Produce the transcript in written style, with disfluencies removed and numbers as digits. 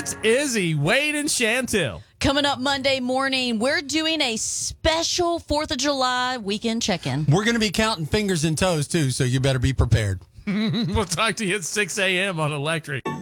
It's Izzy, Wade, and Chantel. Coming up Monday morning, we're doing a special 4th of July weekend check-in. We're going to be counting fingers and toes, too, so you better be prepared. We'll talk to you at 6 a.m. on Electric.